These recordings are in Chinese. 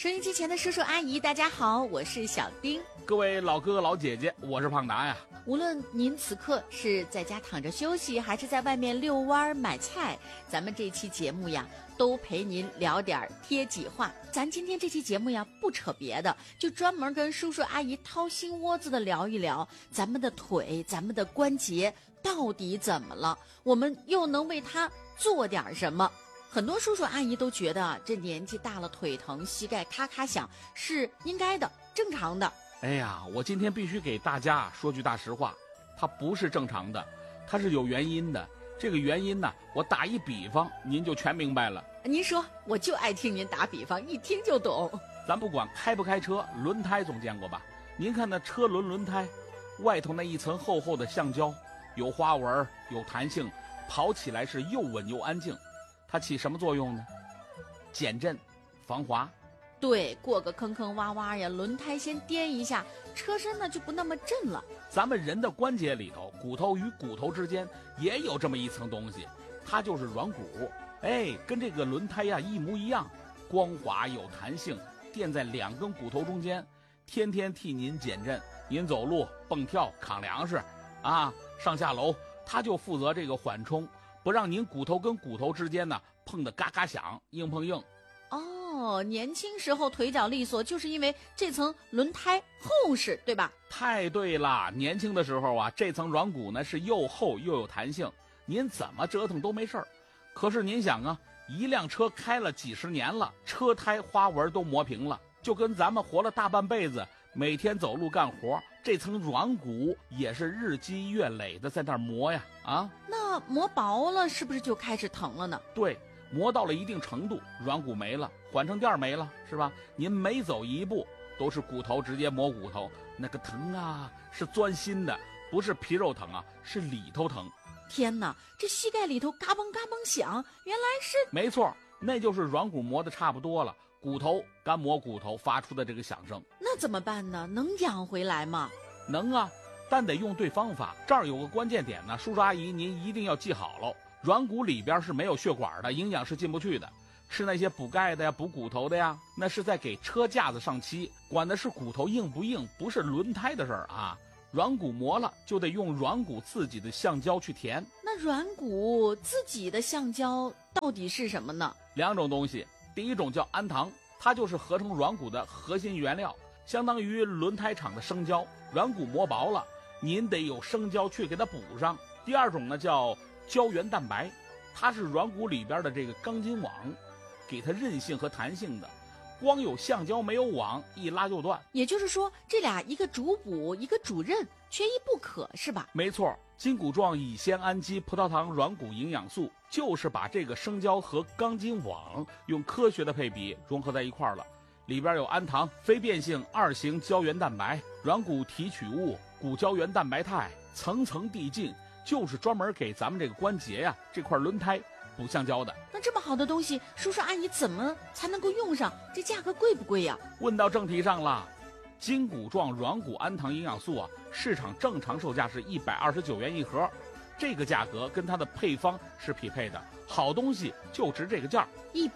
收音机前的叔叔阿姨大家好，我是小丁。 各位老哥哥老姐姐，我是胖达呀。 无论您此刻是在家躺着休息，还是在外面遛弯买菜，咱们这期节目呀都陪您聊点贴己话。咱今天这期节目呀不扯别的，就专门跟叔叔阿姨掏心窝子的聊一聊咱们的腿，咱们的关节到底怎么了，我们又能为它做点什么。很多叔叔阿姨都觉得这年纪大了腿疼，膝盖咔咔响是应该的，正常的。 哎呀，我今天必须给大家说句大实话，它不是正常的，它是有原因的。这个原因呢，我打一比方您就全明白了。 您说，我就爱听您打比方，一听就懂。 咱不管开不开车，轮胎总见过吧？您看那车轮胎外头那一层厚厚的橡胶，有花纹有弹性，跑起来是又稳又安静。它起什么作用呢？减震防滑。 对，过个坑坑洼洼呀，轮胎先颠一下，车身呢就不那么震了。 咱们人的关节里头，骨头与骨头之间也有这么一层东西，它就是软骨。跟这个轮胎呀一模一样，光滑有弹性，垫在两根骨头中间，天天替您减震。您走路蹦跳扛粮食啊，上下楼，它就负责这个缓冲，不让您骨头跟骨头之间呢碰得嘎嘎响，硬碰硬。 哦，年轻时候腿脚利索，就是因为这层轮胎厚实，对吧？ 太对了，年轻的时候啊，这层软骨呢是又厚又有弹性，您怎么折腾都没事儿。可是您想啊，一辆车开了几十年了，车胎花纹都磨平了，就跟咱们活了大半辈子，每天走路干活，这层软骨也是日积月累的在那儿磨呀啊。 那磨薄了是不是就开始疼了呢？ 对，磨到了一定程度，软骨没了，缓冲垫没了，是吧？您每走一步都是骨头直接磨骨头，那个疼啊，是钻心的，不是皮肉疼啊，是里头疼。 天哪，这膝盖里头嘎嘣嘎嘣响，原来是…… 没错，那就是软骨磨得差不多了，骨头干磨骨头发出的这个响声。 那怎么办呢？能养回来吗？ 能啊，但得用对方法。这儿有个关键点呢，叔叔阿姨您一定要记好了。软骨里边是没有血管的，营养是进不去的。吃那些补钙的呀，补骨头的呀，那是在给车架子上漆，管的是骨头硬不硬，不是轮胎的事儿啊。软骨磨了就得用软骨自己的橡胶去填。 那软骨自己的橡胶到底是什么呢？ 两种东西，第一种叫氨糖，它就是合成软骨的核心原料，相当于轮胎厂的生胶。软骨磨薄了，您得有生胶去给它补上。第二种呢叫胶原蛋白，它是软骨里边的这个钢筋网，给它韧性和弹性的。光有橡胶没有网，一拉就断。 也就是说，这俩一个主补，一个主韧，缺一不可，是吧？ 没错，筋骨状乙酰氨基葡萄糖软骨营养素就是把这个生胶和钢筋网用科学的配比融合在一块儿了。里边有氨糖、非变性二型胶原蛋白、软骨提取物、骨胶原蛋白肽，层层递进，就是专门给咱们这个关节呀这块轮胎补橡胶的。 那这么好的东西，叔叔阿姨怎么才能够用上？这价格贵不贵呀？ 问到正题上了，筋骨状软骨氨糖营养素啊，市场正常售价是129元一盒，这个价格跟它的配方是匹配的，好东西就值这个价。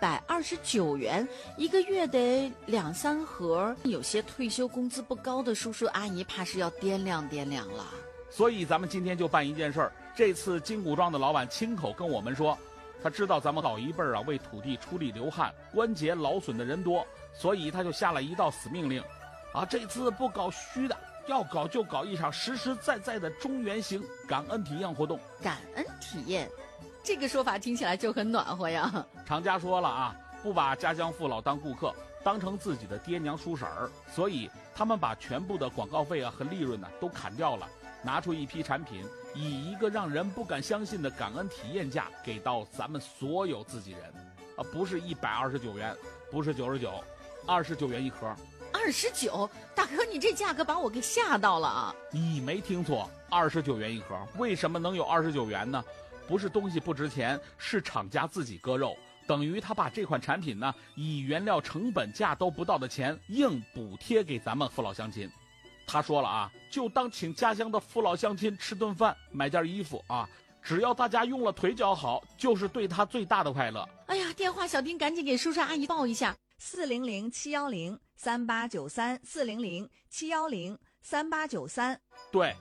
129元，一个月得2-3盒，有些退休工资不高的叔叔阿姨怕是要掂量掂量了。 所以咱们今天就办一件事儿，这次筋骨状的老板亲口跟我们说，他知道咱们老一辈啊为土地出力流汗，关节劳损的人多，所以他就下了一道死命令啊，这次不搞虚的，要搞就搞一场实实在在的中原型感恩体验活动。 感恩体验，这个说法听起来就很暖和呀。 厂家说了啊，不把家乡父老当顾客，当成自己的爹娘叔婶儿，所以他们把全部的广告费啊和利润呢都砍掉了，拿出一批产品，以一个让人不敢相信的感恩体验价给到咱们所有自己人啊，不是129元，不是99，29元一盒。 29，大哥，你这价格把我给吓到了啊！ 你没听错，29元一盒。为什么能有29元呢？不是东西不值钱，是厂家自己割肉，等于他把这款产品呢，以原料成本价都不到的钱，硬补贴给咱们父老乡亲。他说了啊，就当请家乡的父老乡亲吃顿饭，买件衣服啊，只要大家用了腿脚好，就是对他最大的快乐。 哎呀，电话小丁赶紧给叔叔阿姨报一下， 400-710-3893，400-710-3893。 对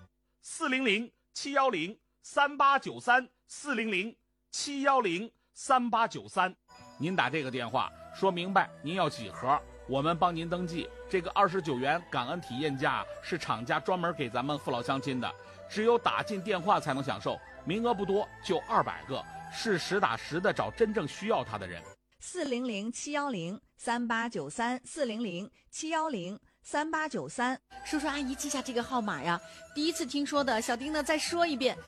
，400-710-3893，400-710-3893。您打这个电话说明白您要几盒，我们帮您登记。这个29元感恩体验价是厂家专门给咱们父老乡亲的，只有打进电话才能享受，名额不多，就200个，是实打实的找真正需要它的人。 400-710-3893，400-710-3893。 叔叔阿姨记下这个号码呀，第一次听说的，小丁呢再说一遍。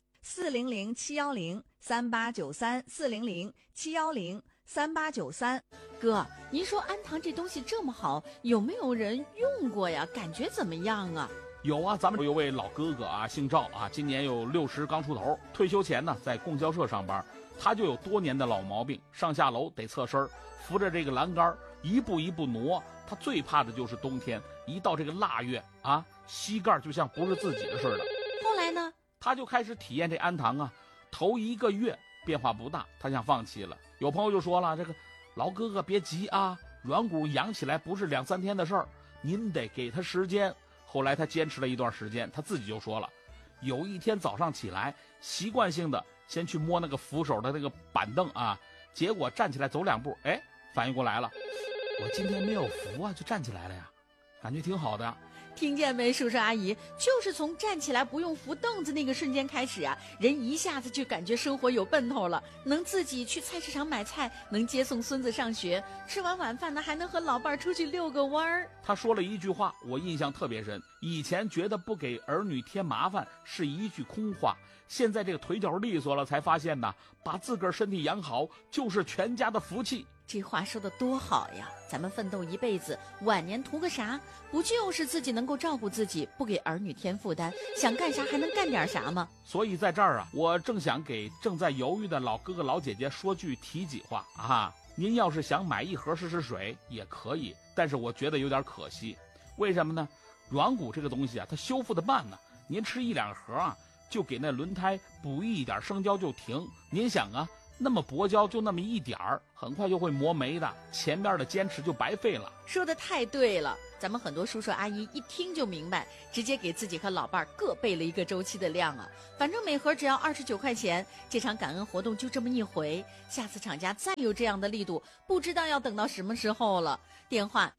400-710-3893，400-710-3893。 哥，您说安糖这东西这么好，有没有人用过呀？感觉怎么样啊？ 有啊，咱们有位老哥哥啊，姓赵啊，今年有60刚出头，退休前呢在供销社上班，他就有多年的老毛病，上下楼得侧身，扶着这个栏杆一步一步挪。他最怕的就是冬天，一到这个腊月啊，膝盖就像不是自己的似的。 后来呢， 他就开始体验这安糖啊，头1个月变化不大，他想放弃了。有朋友就说了，这个老哥哥别急啊，软骨养起来不是2、3天的事儿，您得给他时间。后来他坚持了一段时间，他自己就说了，有一天早上起来，习惯性的先去摸那个扶手的那个板凳啊，结果站起来走2步，哎，反应过来了，我今天没有扶啊，就站起来了呀，感觉挺好的。 听见没，叔叔阿姨，就是从站起来不用扶凳子那个瞬间开始啊，人一下子就感觉生活有奔头了，能自己去菜市场买菜，能接送孙子上学，吃完晚饭呢还能和老伴儿出去遛个弯儿。 他说了一句话，我印象特别深，以前觉得不给儿女添麻烦是一句空话，现在这个腿脚利索了，才发现呢，把自个儿身体养好就是全家的福气。 这话说得多好呀！咱们奋斗一辈子，晚年图个啥？不就是自己能够照顾自己，不给儿女添负担，想干啥还能干点啥吗？ 所以在这儿啊，我正想给正在犹豫的老哥哥老姐姐说句提己话啊！您要是想买1盒试试水也可以，但是我觉得有点可惜。为什么呢？软骨这个东西啊，它修复的慢呢，您吃1、2盒啊，就给那轮胎补一点生胶就停。您想啊，那么薄胶就那么一点儿，很快就会磨没的，前面的坚持就白费了。 说得太对了，咱们很多叔叔阿姨一听就明白，直接给自己和老伴儿各备了1个周期的量啊。反正每盒只要29块钱，这场感恩活动就这么一回，下次厂家再有这样的力度，不知道要等到什么时候了。电话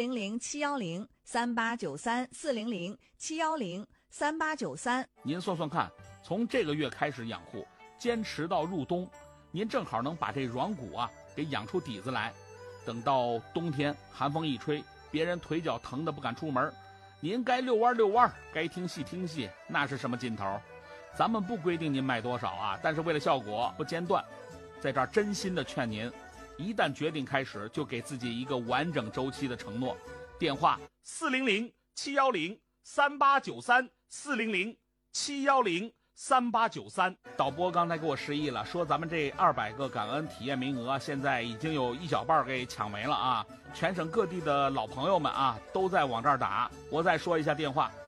400-710-3893，400-710-3893。 您算算看，从这个月开始养护，坚持到入冬，您正好能把这软骨啊给养出底子来。等到冬天寒风一吹，别人腿脚疼得不敢出门，您该遛弯遛弯，该听戏听戏，那是什么劲头？咱们不规定您卖多少啊，但是为了效果不间断，在这儿真心的劝您，一旦决定开始，就给自己一个完整周期的承诺。电话400-710-3893，400-710-3893。导播刚才给我示意了，说咱们这200个感恩体验名额现在已经有1小半给抢没了啊！全省各地的老朋友们啊，都在往这儿打。我再说一下电话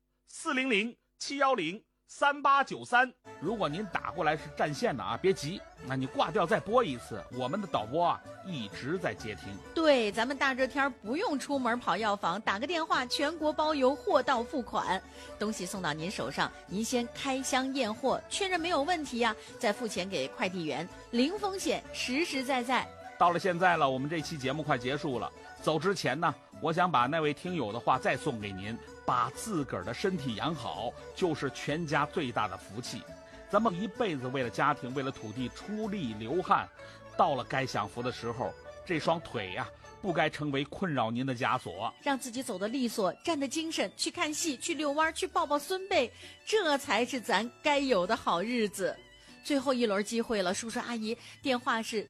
：400-710-3893。如果您打过来是占线的啊，别急，那你挂掉再拨一次，我们的导播啊一直在接听。 对，咱们大热天不用出门跑药房，打个电话，全国包邮，货到付款，东西送到您手上，您先开箱验货，确认没有问题呀，再付钱给快递员，零风险，实实在在。 到了现在了，我们这期节目快结束了，走之前呢，我想把那位听友的话再送给您，把自个儿的身体养好，就是全家最大的福气。咱们一辈子为了家庭，为了土地出力流汗，到了该享福的时候，这双腿呀，不该成为困扰您的枷锁。 让自己走得利索，站得精神，去看戏，去遛弯，去抱抱孙辈，这才是咱该有的好日子。最后一轮机会了，叔叔阿姨，电话是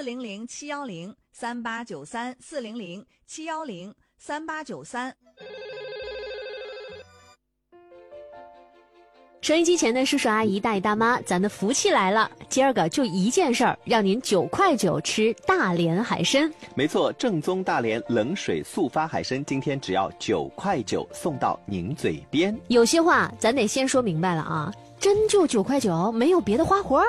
400-710-3893，400-710-3893。 收音机前的叔叔阿姨大爷大妈，咱的福气来了！今儿个就一件事儿，让您9块9吃大连海参。 没错，正宗大连冷水速发海参，今天只要9块9送到您嘴边。 有些话咱得先说明白了啊，真就9块9，没有别的花活。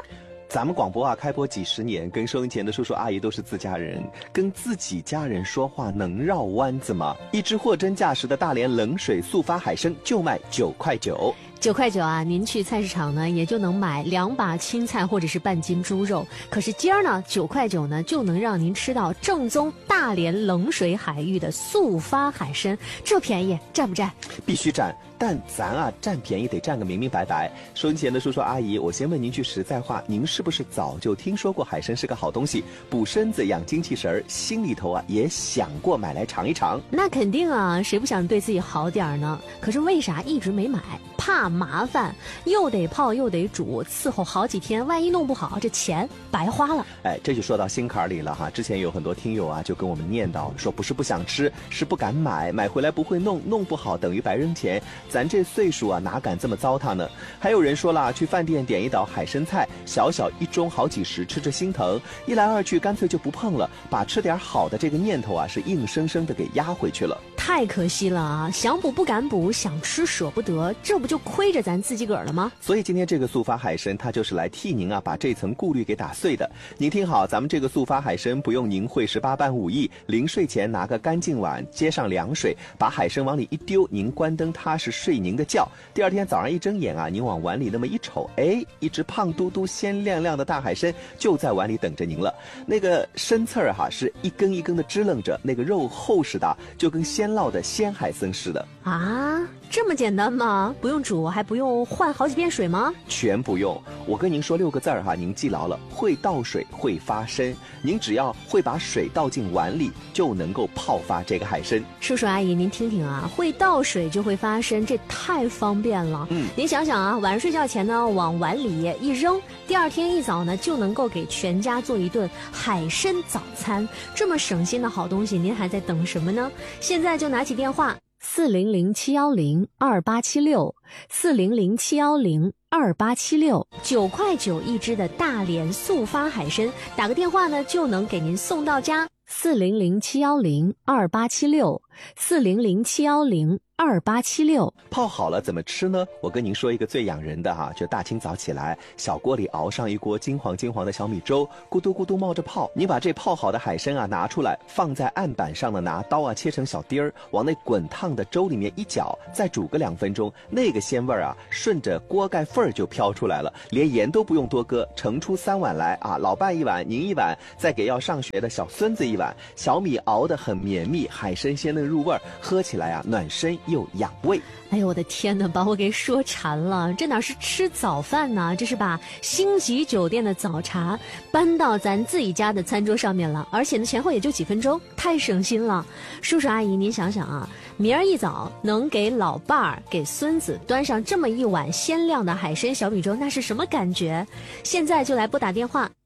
咱们广播啊，开播几十年，跟收音前的叔叔阿姨都是自家人，跟自己家人说话能绕弯子吗？一只货真价实的大连冷水速发海参就卖9块9。 9块9啊，您去菜市场呢也就能买2把青菜或者是半斤猪肉。可是今儿呢，9块9呢就能让您吃到正宗大连冷水海域的速发海参，这便宜占不占？ 必须占。但咱啊占便宜得占个明明白白。收音前的叔叔阿姨，我先问您句实在话，您是不是早就听说过海参是个好东西，补身子养精气神，心里头啊也想过买来尝一尝？ 那肯定啊，谁不想对自己好点呢？可是为啥一直没买？怕麻烦，又得泡又得煮，伺候好几天，万一弄不好，这钱白花了。 哎，这就说到心坎里了哈。之前有很多听友啊就跟我们念叨说，不是不想吃，是不敢买，买回来不会弄，弄不好等于白扔钱。咱这岁数啊哪敢这么糟蹋呢？还有人说了，去饭店点一道海参菜，小小一盅好几十，吃着心疼，一来二去干脆就不碰了，把吃点好的这个念头啊是硬生生的给压回去了。 太可惜了啊！想补不敢补，想吃舍不得，这不就亏着咱自己个儿了吗？ 所以今天这个速发海参，它就是来替您啊把这层顾虑给打碎的。您听好，咱们这个速发海参不用您会18般武艺，临睡前拿个干净碗，接上凉水，把海参往里一丢，您关灯踏实睡您的觉。第二天早上一睁眼啊，您往碗里那么一瞅，哎，一只胖嘟嘟、鲜亮亮的大海参就在碗里等着您了。那个参刺儿哈是一根一根的支棱着，那个肉厚实的，就跟鲜烙的鲜海参似的啊。这么简单吗？不用煮，还不用换好几遍水吗？ 全不用。我跟您说6个字儿哈，您记牢了：会倒水，会发参。您只要会把水倒进碗里，就能够泡发这个海参。 叔叔阿姨，您听听啊，会倒水就会发参，这太方便了。您想想啊，晚上睡觉前呢，往碗里一扔，第二天一早呢，就能够给全家做一顿海参早餐。这么省心的好东西，您还在等什么呢？现在就拿起电话。400-710-2876，400-710-2876，9块9一只的大连速发海参，打个电话呢就能给您送到家。400-710-2876，400-710-2876。 泡好了怎么吃呢？我跟您说一个最养人的哈，就大清早起来，小锅里熬上一锅金黄金黄的小米粥，咕嘟咕嘟冒着泡。你把这泡好的海参啊拿出来，放在案板上呢，拿刀啊切成小丁儿，往那滚烫的粥里面一搅，再煮个2分钟，那个鲜味儿啊顺着锅盖缝儿就飘出来了，连盐都不用多搁，盛出3碗来啊，老伴1碗，您1碗，再给要上学的小孙子1碗。小米熬得很绵密，海参鲜嫩入味，喝起来啊暖身又养胃。 哎呦我的天哪，把我给说馋了，这哪是吃早饭呢，这是把星级酒店的早茶搬到咱自己家的餐桌上面了，而且呢前后也就几分钟，太省心了。叔叔阿姨您想想啊，明儿一早能给老伴儿给孙子端上这么一碗鲜亮的海参小米粥，那是什么感觉？现在就来拨打电话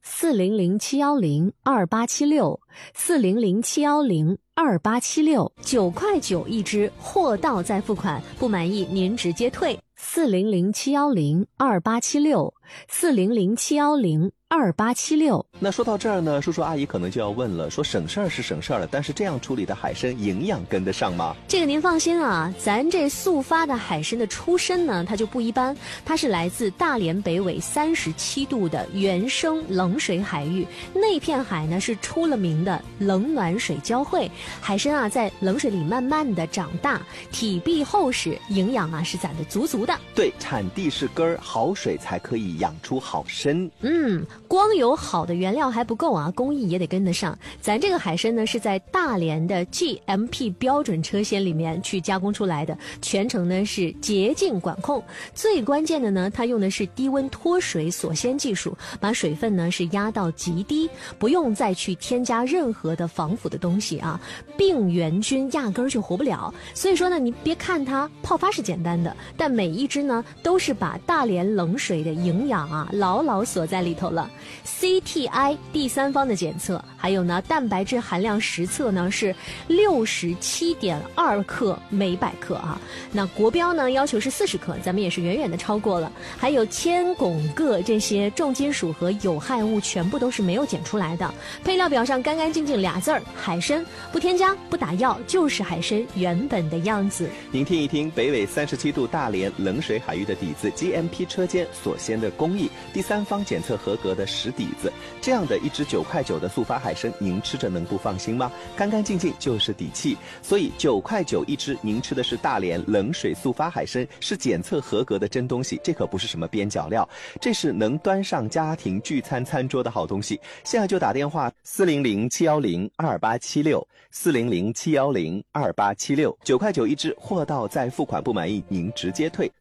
400-710-2876，400-710-2876，9块9一只，货到再付款，不满意您直接退。400-710-2876，400-710-2876。 那说到这儿呢，叔叔阿姨可能就要问了，说省事儿是省事儿了，但是这样处理的海参营养跟得上吗？ 这个您放心啊，咱这速发的海参的出身呢，它就不一般，它是来自大连北纬37度的原生冷水海域，那片海呢是出了名的冷暖水交汇，海参啊在冷水里慢慢的长大，体壁厚实，营养啊是攒得足足的。 对，产地是根儿，好水才可以养出好参。 光有好的原料还不够啊，工艺也得跟得上。咱这个海参呢是在大连的 GMP 标准车间里面去加工出来的，全程呢是洁净管控。最关键的呢，它用的是低温脱水锁鲜技术，把水分呢是压到极低，不用再去添加任何的防腐的东西啊，病原菌压根儿就活不了。所以说呢，你别看它泡发是简单的，但每一只呢都是把大连冷水的营养啊牢牢锁在里头了。CTI 第3方的检测，还有呢蛋白质含量实测呢是67.2克每100克啊，那国标呢要求是40克，咱们也是远远的超过了。还有铅、汞、铬这些重金属和有害物全部都是没有检出来的。配料表上干干净净2字儿，海参，不添加不打药，就是海参原本的样子。 您听一听北纬37度大连冷水海域的底子 GMP 车间所鲜的的工艺，第三方检测合格的实底子。这样的一只9块9的速发海参，您吃着能不放心吗？干干净净就是底气。所以9块9一只，您吃的是大连冷水速发海参，是检测合格的真东西，这可不是什么边角料，这是能端上家庭聚餐餐桌的好东西。现在就打电话400-710-2876，400-710-2876，9块9一只，货到再付款不满意您直接退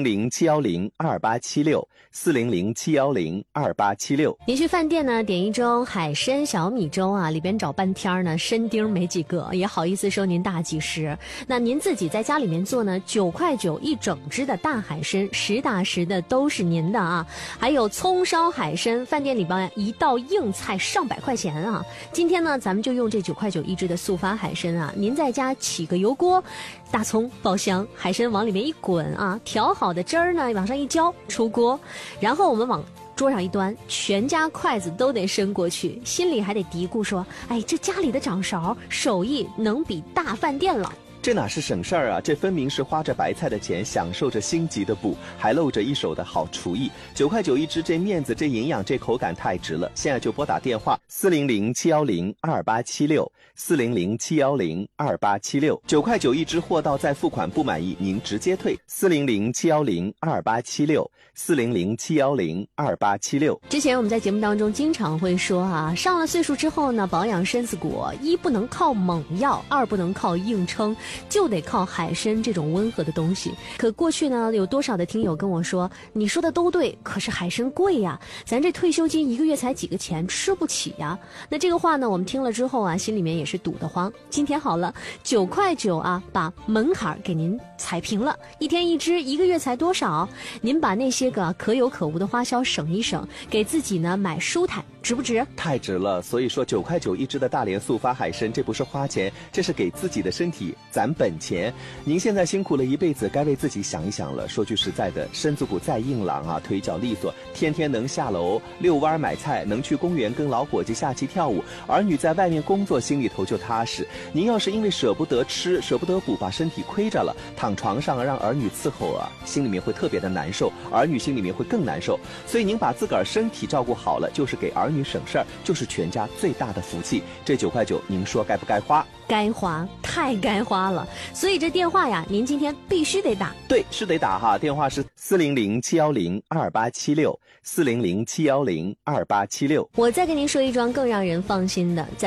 ，400-710-2876，400-710-2876。 您去饭店呢，点一盅海参小米粥啊，里边找半天呢，参丁没几个，也好意思收您大几十。那您自己在家里面做呢，9块9一整只的大海参，实打实的都是您的啊。还有葱烧海参，饭店里边一道硬菜上百块钱啊。今天呢，咱们就用这9块9一只的速发海参啊，您在家起个油锅，大葱爆香，海参往里面一滚啊，调好的汁儿呢往上一浇，出锅，然后我们往桌上一端，全家筷子都得伸过去，心里还得嘀咕说，哎，这家里的掌勺手艺能比大饭店了。 这哪是省事儿啊，这分明是花着白菜的钱，享受着星级的补，还露着一手的好厨艺。9块9一只，这面子，这营养，这口感太值了。现在就拨打电话400-710-2876，400-710-2876，9块9一只，货到再付款不满意您直接退，400-710-2876，400-710-2876。 之前我们在节目当中经常会说啊，上了岁数之后呢，保养身子骨，一不能靠猛药，二不能靠硬撑，就得靠海参这种温和的东西。可过去呢，有多少的听友跟我说，你说的都对，可是海参贵呀，咱这退休金1个月才几个钱，吃不起呀。那这个话呢，我们听了之后啊，心里面也是堵得慌。今天好了，9块9啊，把门槛给您踩平了，1天1只，1个月才多少？您把那些个可有可无的花销省一省，给自己呢买舒坦，值不值？ 太值了。所以说9块9一只的大连速发海参，这不是花钱，这是给自己的身体攒本钱。您现在辛苦了一辈子，该为自己想一想了。说句实在的，身子骨再硬朗啊，腿脚利索，天天能下楼遛弯买菜，能去公园跟老伙计下棋跳舞，儿女在外面工作，心里头就踏实。您要是因为舍不得吃舍不得补，把身体亏着了，躺床上让儿女伺候啊，心里面会特别的难受，儿女心里面会更难受。所以您把自个儿身体照顾好了，就是给儿女省事儿，就是全家最大的福气。这9块9您说该不该花？ 该花，太该花了。所以这电话呀，您今天必须得打。 对，是得打哈，电话是400-710-2876，400-710-2876。 我再跟您说一桩更让人放心的，